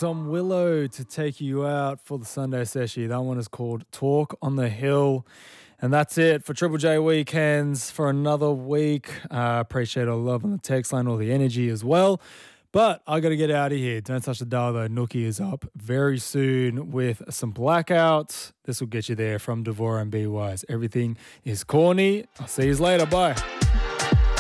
some Willow to take you out for the Sunday session. That one is called Talk on the Hill. And that's it for Triple J Weekends for another week. Appreciate all the love on the text line, all the energy as well. But I got to get out of here. Don't touch the dial though. Nookie is up very soon with some Blackouts. This will get you there from Devora and Be Wise. Everything is corny. I'll see you later. Bye.